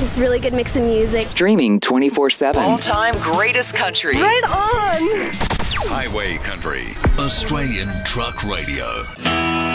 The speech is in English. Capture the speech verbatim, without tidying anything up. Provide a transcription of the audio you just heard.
Just really good mix of music. Streaming twenty-four seven. All-time greatest country. Right on! Highway Country. Australian Truck Radio.